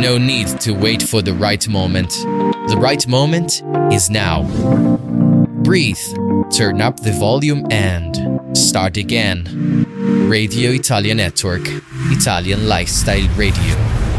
No need to wait for the right moment. The right moment is now. Breathe, turn up the volume and start again. Radio Italia Network, Italian Lifestyle Radio.